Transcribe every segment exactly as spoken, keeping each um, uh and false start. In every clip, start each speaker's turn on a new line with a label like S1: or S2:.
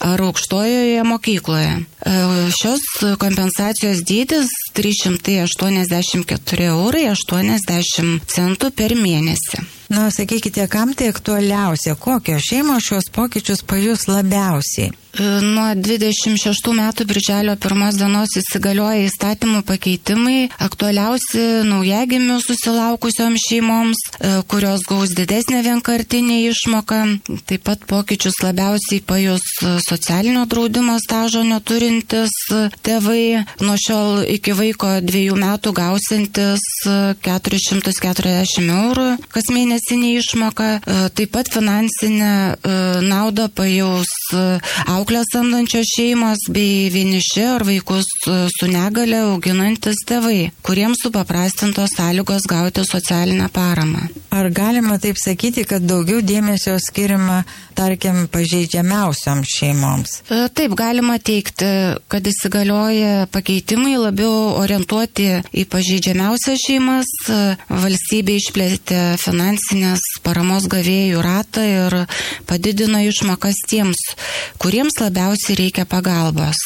S1: ar aukštojoje mokykloje. Šios kompensacijos dydis trys šimtai aštuoniasdešimt keturi eurai aštuoniasdešimt centų per mėnesį.
S2: Na, sakykite, kam tai aktualiausia? Kokios šeimos šios pokyčius pajus labiausiai?
S1: Nuo dvidešimt šeštų metų birželio pirmos dienos įsigalioja įstatymų pakeitimai, aktualiausi naujagimių susilaukusioms šeimoms, kurios gaus didesnę vienkartinę išmoką. Taip pat pokyčius labiausiai pajus socialinio draudimo stažo neturintis tėvai, nuo šiol iki vaiko dviejų metų gausintis keturis šimtus keturiasdešimt eurų kas mėnesinė išmoka. Taip pat finansinę naudą pajaus auklės samdančios šeimos bei vieniši ar vaikus su negale auginantis tėvai, kuriems supaprastintos sąlygos gauti socialinę paramą.
S2: Ar galima taip sakyti, kad daugiau dėmesio skiriama, tarkim, pažeidžiamiausioms šeimoms?
S1: Taip, galima teikti, kad įsigalioja pakeitimai labiau orientuoti į pažeidžiamiausias šeimas. Valstybė išplėtė finansinės paramos gavėjų ratą ir padidino išmokas tiems, kuriems labiausiai reikia pagalbos.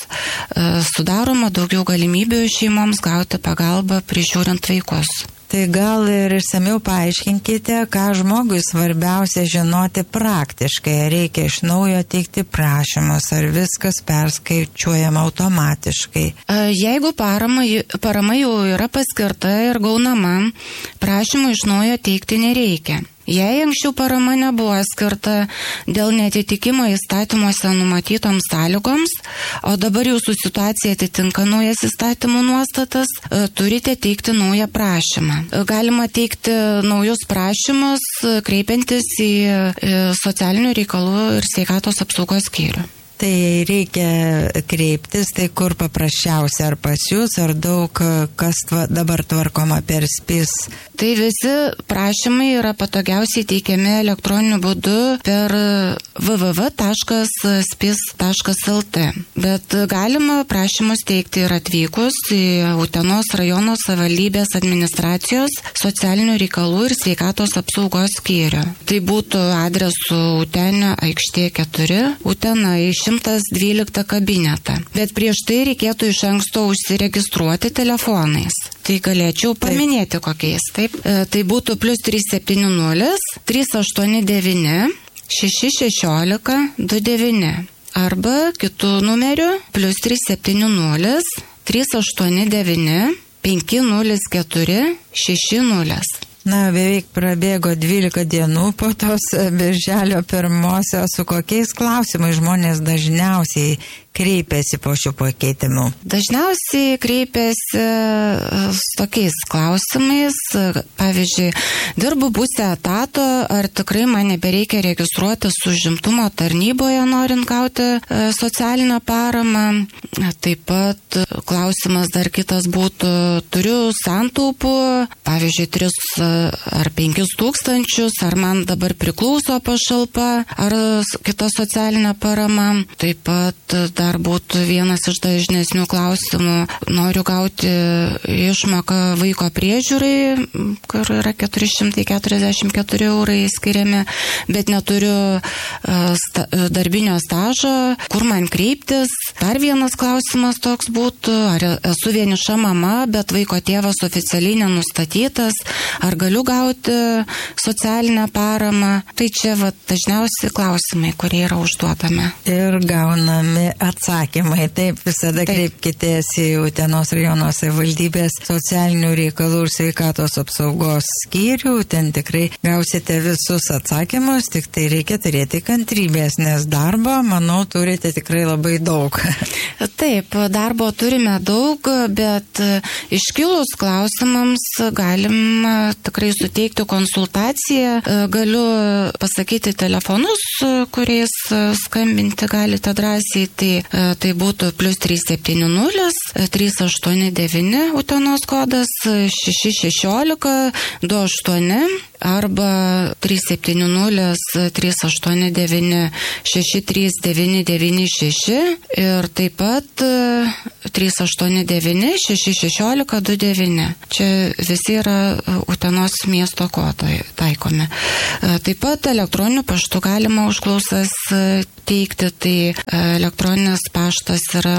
S1: Sudaroma daugiau galimybių šeimoms gauti pagalbą prižiūrint vaikus.
S2: Tai gal ir išsamiau paaiškinkite, ką žmogui svarbiausia žinoti praktiškai. Reikia iš naujo teikti prašymus, ar viskas perskaičiuojama automatiškai?
S1: Jeigu parama, parama jau yra paskirta ir gaunama, prašymų iš naujo teikti nereikia. Jei anksčiau parama nebuvo skirta dėl netitikimo įstatymuose numatytoms sąlygoms, o dabar jūsų situacija atitinka naujas įstatymų nuostatas, turite teikti naują prašymą. Galima teikti naujus prašymus, kreipiantis į socialinių reikalų ir sveikatos apsaugos skyrių.
S2: Tai reikia kreiptis, tai kur paprasčiausia, ar pas jūs, ar daug kas tva, dabar tvarkoma per spis?
S1: Tai visi prašymai yra patogiausiai teikiami elektroniniu būdu per w w w taškas spis taškas l t. Bet galima prašymus teikti ir atvykus į Utenos rajono savivaldybės administracijos socialinių reikalų ir sveikatos apsaugos skyrių. Tai būtų adresu Utenio aikštė keturi, Utena iš šimtas dvyliktą kabinetą. Bet prieš tai reikėtų iš anksto užsiregistruoti telefonais. Tai galėčiau paminėti kokiais. Taip. E, tai būtų plus trys septyni nulis trys aštuoni devyni šeši šešiolika du devyni. Arba kitų numerių plus trys septyni nulis trys aštuoni devyni penki nulis keturi šeši nulis.
S2: Na, beveik prabėgo dvylika dienų po tos birželio pirmosios. Su kokiais klausimais žmonės dažniausiai kreipiasi po šių pakeitimų?
S1: Dažniausiai kreipiasi su tokiais klausimais. Pavyzdžiui, dirbu pusę etato, ar tikrai man nebereikia registruotis užimtumo tarnyboje, norint gauti socialinę paramą. Taip pat klausimas dar kitas būtų, turiu santaupų, pavyzdžiui, tris ar penkis tūkstančius, ar man dabar priklauso pašalpa, ar kita socialinė parama. Taip pat dar būtų vienas iš dažnesnių klausimų, noriu gauti išmoką vaiko priežiūrai, kur yra keturi šimtai keturiasdešimt keturi eurai skiriami, bet neturiu sta, darbinio stažo, kur man kreiptis. Dar vienas klausimas toks būtų, ar esu vieniša mama, bet vaiko tėvas oficialiai nenustatytas, ar galiu gauti socialinę paramą. Tai čia va, dažniausi klausimai, kurie yra užduodami.
S2: Ir gaunami atsakymai. Taip, visada Taip. Kreipkitės į Utenos rajono savivaldybės socialinių reikalų ir sveikatos apsaugos skyrių. Ten tikrai gausite visus atsakymus, tik tai reikia turėti kantrybės, nes darbo, manau, turite tikrai labai daug.
S1: Taip, darbo turime daug, bet iškilus klausimams galim tikrai suteikti konsultaciją. Galiu pasakyti telefonus, kuriais skambinti galite drąsiai. Tai, tai būtų plus trys septyni nulis trys aštuoni devyni Utenos kodas šeši šešiolika du aštuoni arba trys septyni nulis trys aštuoni devyni šeši trys devyni devyni šeši ir taip pat trys aštuoni devyni šeši šešiolika du devyni. Čia visi yra Utenos miesto kodai taikomi. Taip pat elektroniniu paštu galima užklausas teikti, tai elektroninis paštas yra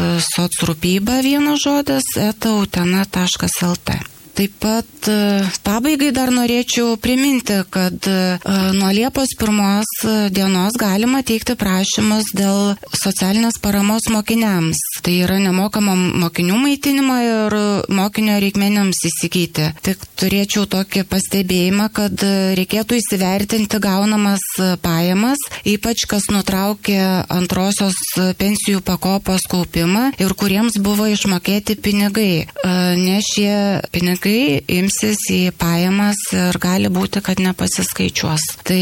S1: socrūpyba vienas žodis eta utena taškas lt. Taip pat pabaigai dar norėčiau priminti, kad nuo Liepos pirmos dienos galima teikti prašymus dėl socialinės paramos mokiniams. Tai yra nemokama mokinių maitinimo ir mokinio reikmenims įsigyti. Tik turėčiau tokį pastebėjimą, kad reikėtų įsivertinti gaunamas pajamas, ypač kas nutraukė antrosios pensijų pakopos kaupimą ir kuriems buvo išmokėti pinigai, nes šie pinigai imsis į pajamas ir gali būti, kad nepasiskaičiuos. Tai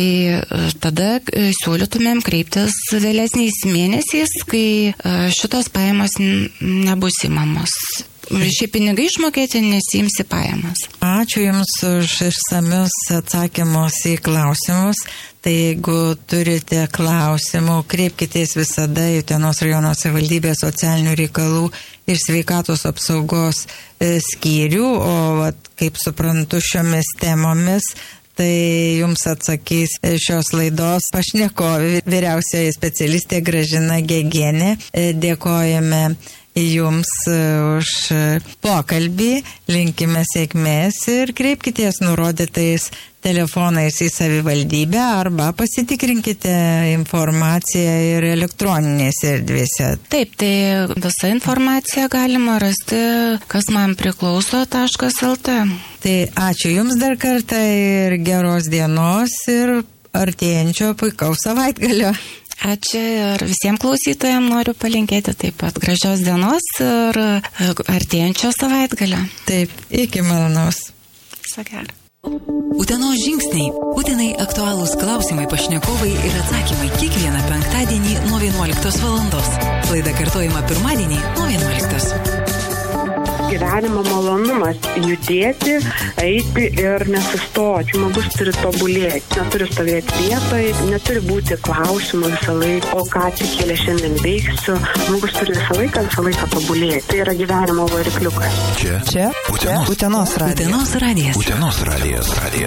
S1: tada siūlytumėm kreiptis vėlesniais mėnesiais, kai šitos pajamos nebus įmamos. Šie pinigai išmokėti nesiims į pajamas.
S2: Ačiū Jums už išsamius atsakymus į klausimus. Tai jeigu turite klausimų, kreipkitės visada į Utenos rajono savivaldybės socialinių reikalų ir sveikatos apsaugos skyrių, o vat, kaip suprantu šiomis temomis, tai jums atsakys šios laidos pašnekovė, vyriausioji specialistė Gražina Gegienė. Dėkojame Jums už pokalbį, linkime sėkmės ir kreipkitės nurodytais telefonais į savivaldybę arba pasitikrinkite informaciją ir elektroninėse erdvėse.
S1: Taip, tai visą informaciją galima rasti kas man priklauso taškas lt.
S2: Tai ačiū Jums dar kartą ir geros dienos ir artėjančio puikaus savaitgalio.
S1: Ačiū ir visiems klausytojams noriu palinkėti taip pat gražios dienos ir artėjančio savaitgalio.
S2: Taip, iki malonaus.
S1: Viso gero.
S3: Utenos žingsniai. Utenai aktualūs klausimai, pašnekovai ir atsakymai kiekvieną penktadienį nuo vienuoliktos valandos. Laida kartojama pirmadienį nuo vienuoliktos.
S4: Gyvenimo malonumas judėti, eiti ir nesustoti. Žmogus turi tobulėti, neturi stovėti vietoje, neturi būti klausimų visą laiką, o ką tik kėlė šiandien veiksiu. Žmogus turi visą laiką, visą laiką tobulėti. Tai yra gyvenimo varikliukas.
S5: Čia, čia, Utenos,
S3: Utenos radijas.
S5: Utenos radijas.